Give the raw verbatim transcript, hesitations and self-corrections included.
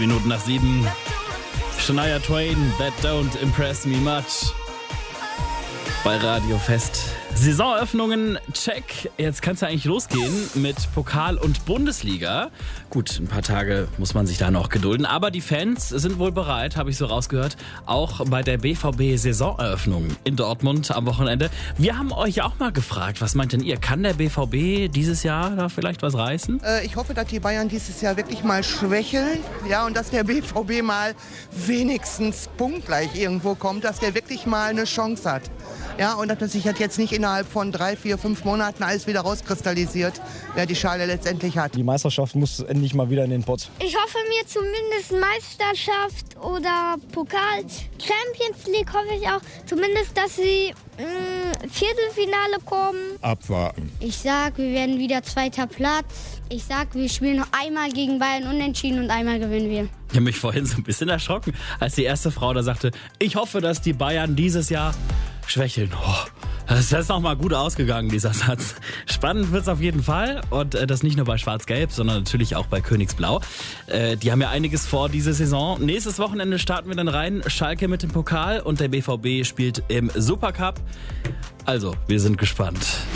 Minuten nach sieben. Shania Twain, That Don't Impress Me Much. Bei Radio Fest. Saisoneröffnungen, check. Jetzt kann es ja eigentlich losgehen mit Pokal und Bundesliga. Gut, ein paar Tage muss man sich da noch gedulden. Aber die Fans sind wohl bereit, habe ich so rausgehört, auch bei der B V B-Saisoneröffnung in Dortmund am Wochenende. Wir haben euch auch mal gefragt, was meint denn ihr? Kann der B V B dieses Jahr da vielleicht was reißen? Äh, ich hoffe, dass die Bayern dieses Jahr wirklich mal schwächeln. Ja, und dass der B V B mal wenigstens punktgleich irgendwo kommt, dass der wirklich mal eine Chance hat. Ja, und dass sich jetzt nicht innerhalb von drei, vier, fünf Monaten alles wieder rauskristallisiert, wer die Schale letztendlich hat. Die Meisterschaft muss endlich mal wieder in den Pott. Ich hoffe mir zumindest Meisterschaft oder Pokal. Champions League hoffe ich auch zumindest, dass sie mh, Viertelfinale kommen. Abwarten. Ich sag, wir werden wieder zweiter Platz. Ich sag, wir spielen noch einmal gegen Bayern unentschieden und einmal gewinnen wir. Ich habe mich vorhin so ein bisschen erschrocken, als die erste Frau da sagte, ich hoffe, dass die Bayern dieses Jahr schwächeln. Oh, das ist nochmal gut ausgegangen, dieser Satz. Spannend wird's auf jeden Fall. Und äh, das nicht nur bei Schwarz-Gelb, sondern natürlich auch bei Königsblau. Äh, die haben ja einiges vor diese Saison. Nächstes Wochenende starten wir dann rein. Schalke mit dem Pokal und der B V B spielt im Supercup. Also, wir sind gespannt.